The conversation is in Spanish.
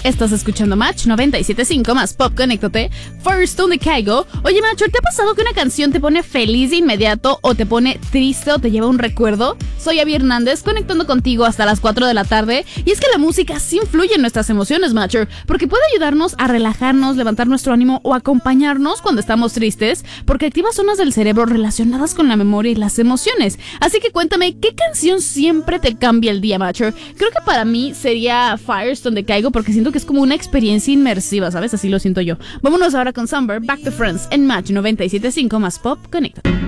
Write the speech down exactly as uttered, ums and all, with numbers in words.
Estás escuchando Match noventa y siete punto cinco más Pop, conéctate. Firestone de Kygo. Oye, Macho, ¿te ha pasado que una canción te pone feliz de inmediato o te pone triste o te lleva un recuerdo? Soy Abby Hernández, conectando contigo hasta las cuatro de la tarde. Y es que la música sí influye en nuestras emociones, Matcher, porque puede ayudarnos a relajarnos, levantar nuestro ánimo o acompañarnos cuando estamos tristes, porque activa zonas del cerebro relacionadas con la memoria y las emociones. Así que cuéntame, ¿qué canción siempre te cambia el día, Matcher? Creo que para mí sería Firestone de Kygo, porque siento que es como una experiencia inmersiva, ¿sabes? Así lo siento yo. Vámonos ahora con Summer, Back to Friends en Match noventa y siete punto cinco más Pop, conéctate.